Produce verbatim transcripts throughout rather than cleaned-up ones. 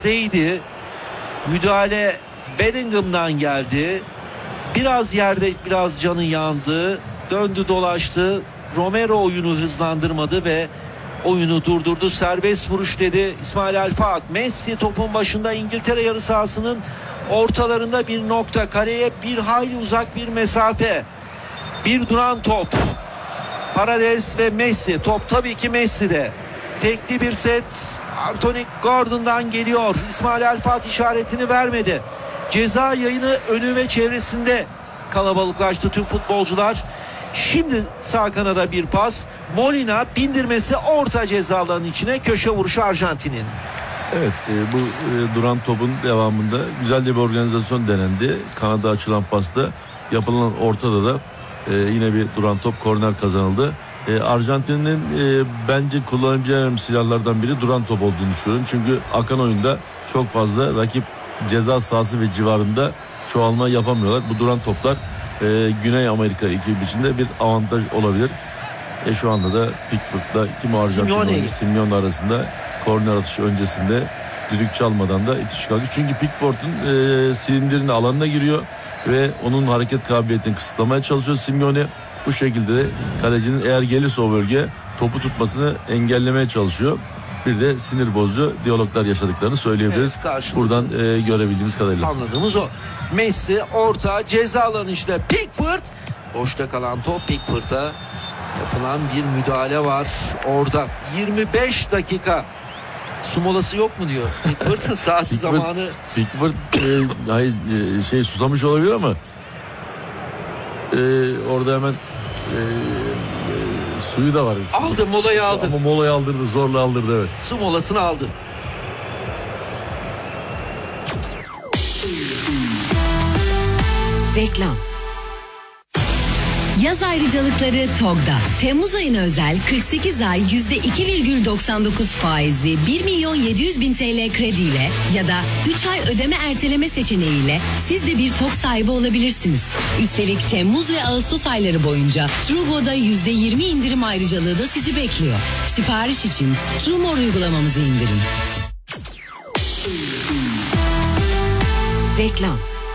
değdi. Müdahale Bellingham'dan geldi. Biraz yerde biraz canı yandı. Döndü dolaştı. Romero oyunu hızlandırmadı ve oyunu durdurdu. Serbest vuruş dedi İsmail Alfaak. Messi topun başında, İngiltere yarı sahasının ortalarında bir nokta. Kaleye bir hayli uzak bir mesafe. Bir duran top. Paredes ve Messi. Top tabii ki Messi'de. Tekli bir set. Anthony Gordon'dan geliyor. İsmail Alfaak işaretini vermedi. Ceza yayını önü ve çevresinde kalabalıklaştı tüm futbolcular. Şimdi sağ kanada bir pas. Molina bindirmesi orta ceza alanının içine, köşe vuruşu Arjantin'in. Evet, e, bu e, duran topun devamında güzel bir organizasyon denendi. Kanada açılan pasta yapılan ortada da e, yine bir duran top, korner kazanıldı. E, Arjantin'in e, bence kullanacağı silahlardan biri duran top olduğunu düşünüyorum. Çünkü akan oyunda çok fazla rakip ceza sahası ve civarında çoğalma yapamıyorlar. Bu duran toplar e, Güney Amerika ekibi içinde bir avantaj olabilir. E, şu anda da Pickford'la kim Arjantin oyuncu Simeone arasında korner atışı öncesinde düdük çalmadan da itiş kalkış. Çünkü Pickford'un e, silindirin alanına giriyor ve onun hareket kabiliyetini kısıtlamaya çalışıyor Simeone. Bu şekilde de kalecinin eğer gelirse o bölgeye topu tutmasını engellemeye çalışıyor. Bir de sinir bozucu diyaloglar yaşadıklarını söyleyebiliriz. Evet, buradan e, görebildiğimiz kadarıyla. Anladığımız o. Messi orta ceza alanı işte. Pickford. Boşta kalan top, Pickford'a yapılan bir müdahale var. Orada yirmi beş dakika. Su molası yok mu diyor. Pickford'ın saat Pickford, zamanı. Pickford e, hayır, e, şey susamış olabilir ama e, orada hemen e, e, suyu da var. Aldı, molayı aldı. Ama molayı aldırdı, zorla aldırdı, evet. Su molasını aldı. Reklam. Yaz ayrıcalıkları TOG'da. Temmuz ayına özel kırk sekiz ay yüzde iki virgül doksan dokuz faizli bir milyon yedi yüz bin T L krediyle ya da üç ay ödeme erteleme seçeneğiyle siz de bir TOG sahibi olabilirsiniz. Üstelik Temmuz ve Ağustos ayları boyunca Trugo'da yüzde yirmi indirim ayrıcalığı da sizi bekliyor. Sipariş için Trumor uygulamamızı indirin. Reklam.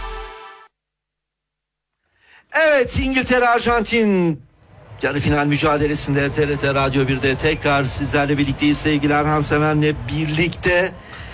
Evet, İngiltere Arjantin yarı final mücadelesinde T R T Radyo bir'de tekrar sizlerle birlikteyiz sevgili Erhan Seven'le birlikte.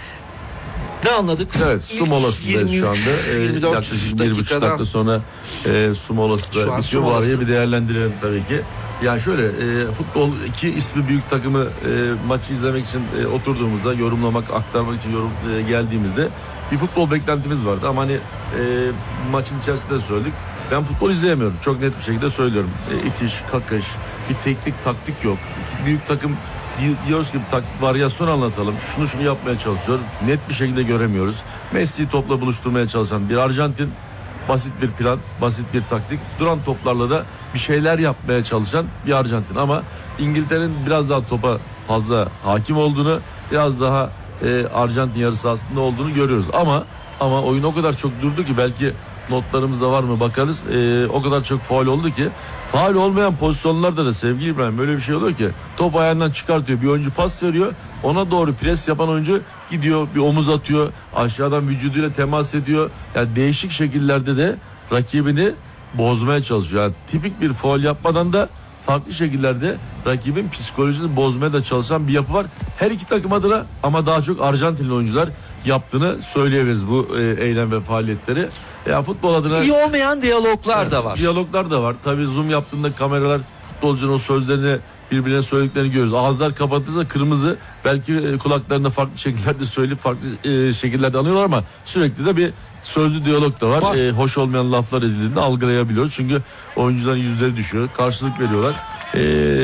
Ne anladık? Evet, su molasındayız şu anda. Ee, yaklaşık bir buçuk dakika sonra e, su molası da bitiyor. Bu araya bir değerlendirelim tabii ki. Yani şöyle e, futbol iki ismi büyük takımı e, maçı izlemek için e, oturduğumuzda, yorumlamak, aktarmak için yorum e, geldiğimizde bir futbol beklentimiz vardı. Ama hani e, maçın içerisinde söyledik. Ben futbol izleyemiyorum. Çok net bir şekilde söylüyorum. E, itiş, kakış, bir teknik taktik yok. İki büyük takım diyoruz ki taktik varyasyon anlatalım. Şunu şunu yapmaya çalışıyor. Net bir şekilde göremiyoruz. Messi'yi topla buluşturmaya çalışan bir Arjantin. Basit bir plan, basit bir taktik. Duran toplarla da bir şeyler yapmaya çalışan bir Arjantin. Ama İngiltere'nin biraz daha topa fazla hakim olduğunu, biraz daha e, Arjantin yarı sahasında olduğunu görüyoruz. Ama ama oyun o kadar çok durdu ki belki notlarımızda var mı bakarız. Ee, o kadar çok faul oldu ki. Faul olmayan pozisyonlarda da sevgili İbrahim böyle bir şey oluyor ki top ayağından çıkartıyor. Bir oyuncu pas veriyor. Ona doğru pres yapan oyuncu gidiyor, bir omuz atıyor. Aşağıdan vücuduyla temas ediyor. Yani değişik şekillerde de rakibini bozmaya çalışıyor. Yani tipik bir faul yapmadan da farklı şekillerde rakibin psikolojisini bozmaya da çalışan bir yapı var. Her iki takım adına ama daha çok Arjantinli oyuncular yaptığını söyleyebiliriz bu e, eylem ve faaliyetleri. Ya futbol adına iyi olmayan diyaloglar yani, da var. Diyaloglar da var. Tabii zoom yaptığında kameralar futbolcunun o sözlerini birbirine söylediklerini görüyoruz. Ağızlar kapatırsa kırmızı, belki kulaklarında farklı şekillerde söyleyip farklı e, şekillerde anıyorlar ama sürekli de bir sözlü diyalog da var. var. E, hoş olmayan laflar edildiğinde algılayabiliyoruz. Çünkü oyuncuların yüzleri düşüyor. Karşılık veriyorlar. E,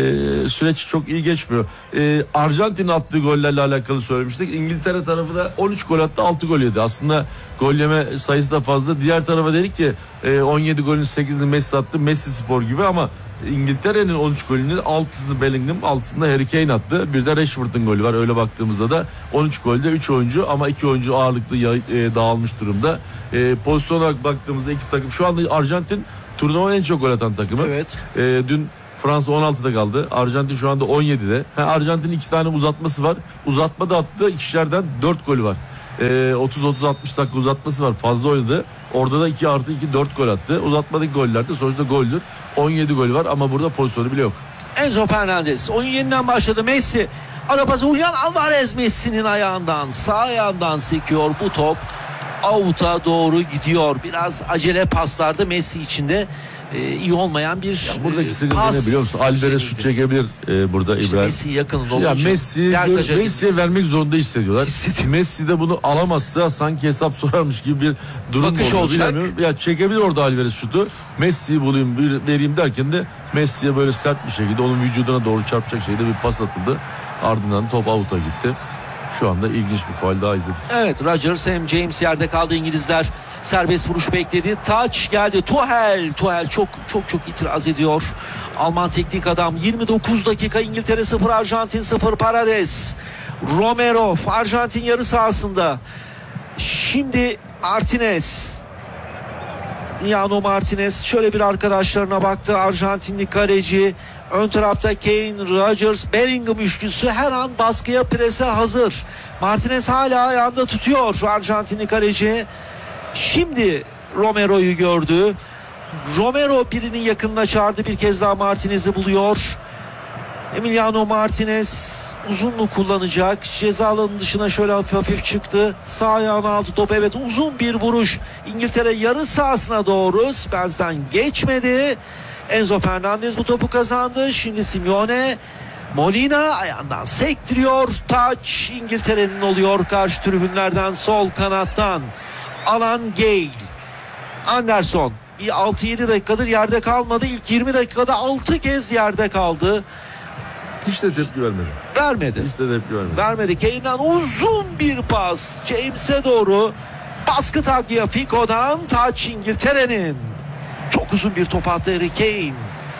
süreç çok iyi geçmiyor. E, Arjantin'in attığı gollerle alakalı söylemiştik. İngiltere tarafı da on üç gol attı, altı gol yedi. Aslında gol yeme sayısı da fazla. Diğer tarafa dedik ki e, on yedi golün sekizini Messi attı. Messi Spor gibi ama İngiltere'nin on üç golünün altısını Bellingham, altısında Harry Kane attı. Bir de Rashford'un golü var. Öyle baktığımızda da on üç golde üç oyuncu ama iki oyuncu ağırlıklı e, dağılmış durumda. E, pozisyon olarak baktığımızda iki takım. Şu anda Arjantin turnuvanın en çok gol atan takımı. Evet. E, dün Fransa on altıda kaldı. Arjantin şu anda on yedide. Ha, Arjantin'in iki tane uzatması var. Uzatmada attığı ikişerden dört golü var. e, otuz otuz altmış dakika uzatması var, fazla oynadı. Orada da iki artı iki dört gol attı. Uzatmadaki gollerde sonuçta goldür. on yedi gol var ama burada pozisyonu bile yok. Enzo Fernandez oyun yeniden başladı. Messi arabası, Julian Alvarez Messi'nin ayağından, sağ ayağından sekiyor. Bu top out'a doğru gidiyor. Biraz acele paslarda Messi için de e, iyi olmayan bir ya buradaki sıkıntı pas. ne biliyor musun? Alvarez şut çekebilir e, burada işte İbrahim. Messi yakınında olunca. Ya Messi Messi'ye vermek zorunda hissediyorlar. Messi de bunu alamazsa sanki hesap sorarmış gibi bir durum bakış olacak. Ya çekebilir orada Alvarez şutu. Messi'yi bulayım, vereyim derken de Messi'ye böyle sert bir şekilde onun vücuduna doğru çarpacak şekilde bir pas atıldı. Ardından top out'a gitti. Şu anda ilginç bir faul daha izledik. Evet, Rodgers hem James yerde kaldı. İngilizler serbest vuruş bekledi. Touch geldi. Tuchel. Tuchel çok çok çok itiraz ediyor. Alman teknik adam. yirmi dokuz dakika İngiltere sıfır, Arjantin sıfır. Paredes, Romero, Arjantin yarı sahasında. Şimdi Martinez. Emiliano Martinez şöyle bir arkadaşlarına baktı. Arjantinli kaleci. Ön tarafta Kane, Rodgers, Bellingham üçlüsü her an baskıya, prese hazır. Martinez hala ayağında tutuyor Arjantinli kaleci. Şimdi Romero'yu gördü. Romero birinin yakınına çağırdı. Bir kez daha Martinez'i buluyor. Emiliano Martinez uzunlu kullanacak. Ceza alanının dışına şöyle hafif hafif çıktı. Sağ ayağına aldı top. Evet, uzun bir vuruş. İngiltere yarı sahasına doğru. Spence'den geçmedi. Enzo Fernandez bu topu kazandı. Şimdi Simeone, Molina ayağından sektiriyor. Taç İngiltere'nin oluyor. Karşı tribünlerden sol kanattan Alan Gale. Anderson bir altı yedi dakikadır yerde kalmadı. İlk yirmi dakikada altı kez yerde kaldı. Hiç de tepki vermedi. Vermedi. Hiç de tepki vermedi. Vermedi. Kane'den uzun bir pas. James'e doğru. Baskı takviye Fico'dan. Taç İngiltere'nin. Çok uzun bir top attı Harry Kane.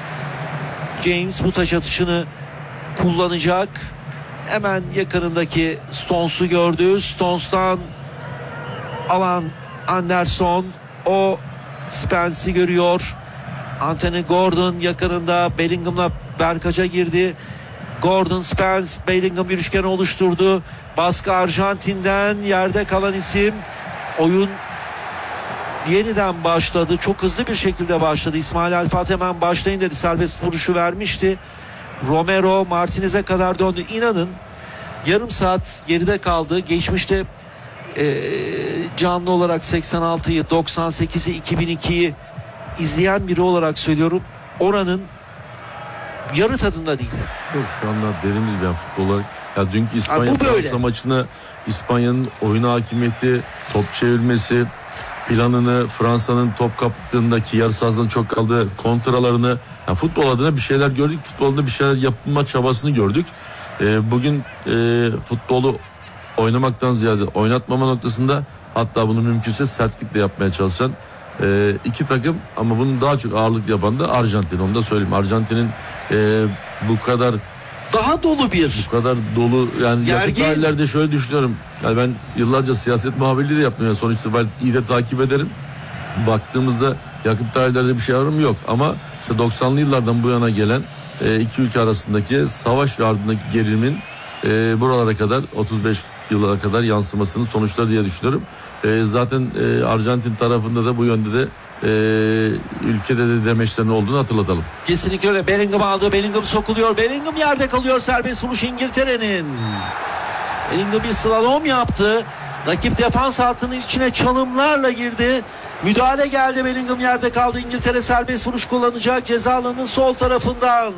James bu taç atışını kullanacak. Hemen yakınındaki Stones'u gördü. Stones'tan alan Anderson. O Spence'i görüyor. Anthony Gordon yakınında. Bellingham'la Berkaç'a girdi. Gordon, Spence, Bellingham bir üçgen oluşturdu. Baskı Arjantin'den, yerde kalan isim. Oyun yeniden başladı. Çok hızlı bir şekilde başladı. İsmail Alfat hemen başlayın dedi. Serbest vuruşu vermişti. Romero Martinez'e kadar döndü. İnanın yarım saat geride kaldı. Geçmişte e, canlı olarak seksen altıyı, doksan sekizi, iki bin ikiyi izleyen biri olarak söylüyorum. Oranın yarı tadında değil. Yok, şu anda derimiz bir futbol olarak. Ya dünkü İspanya-Fransa maçına İspanya'nın oyun hakimiyeti, top çevirmesi, planını, Fransa'nın top kaptığındaki yarı sahadan çok kaldığı kontralarını, yani futbol adına bir şeyler gördük. Futbolda bir şeyler yapma çabasını gördük. Ee, bugün e, futbolu oynamaktan ziyade oynatmama noktasında, hatta bunu mümkünse sertlikle yapmaya çalışan e, iki takım, ama bunun daha çok ağırlık yapan da Arjantin. Onu da söyleyeyim. Arjantin'in e, bu kadar daha dolu bir bu kadar dolu yani yakın tarihlerde şöyle düşünüyorum. Yani ben yıllarca siyaset muhabirliği de yaptım. Yani sonuç itibariyle iyi de takip ederim. Baktığımızda yakın tarihlerde bir şey var mı? Yok. Ama işte doksanlı yıllardan bu yana gelen e, iki ülke arasındaki savaş ve ardındaki gerilimin e, buralara kadar, otuz beş yıllara kadar yansımasının sonuçları diye düşünüyorum. E, zaten e, Arjantin tarafında da bu yönde de e, ülkede de demeçlerin olduğunu hatırlatalım. Kesinlikle öyle. Bellingham aldı. Bellingham sokuluyor. Bellingham yerde kalıyor. Serbest vuruş İngiltere'nin. Bellingham bir slalom yaptı. Rakip defans hattının içine çalımlarla girdi. Müdahale geldi. Bellingham yerde kaldı. İngiltere serbest vuruş kullanacak. Ceza alanının sol tarafından.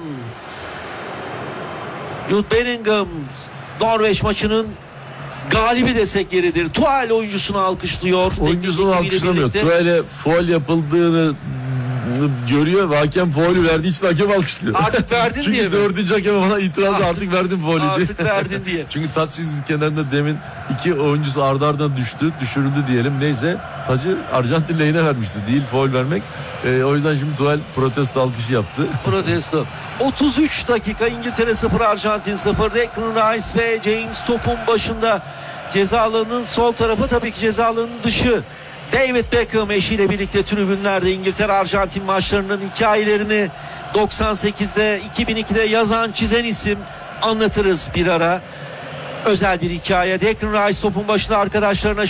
Jude Bellingham Norveç maçının galibi desek yeridir. Tuchel oyuncusunu alkışlıyor. Oyuncusunu alkışlamıyor. Tuchel'e faul yapıldığını görüyor ve hakem faulü verdiği için hakem alkışlıyor. Artık verdin Çünkü diye mi? Çünkü dördüncü hakeme bana itiraz artık, artık verdim faulü diye. Artık verdin diye. Çünkü taç çizgisi kenarında demin iki oyuncusu ardı ardına düştü, düşürüldü diyelim. Neyse, tacı Arjantin lehine vermişti. Değil faul vermek. Ee, o yüzden şimdi Tuchel protesto alkışı yaptı. Protesto. otuz üç dakika İngiltere sıfır, Arjantin sıfır. Declan Rice ve James topun başında. Ceza alanının sol tarafı, tabii ki ceza alanının dışı. David Beckham eşiyle birlikte tribünlerde İngiltere Arjantin maçlarının hikayelerini doksan sekizde, iki bin ikide yazan, çizen isim, anlatırız bir ara. Özel bir hikaye. Declan Rice topun başına arkadaşlarına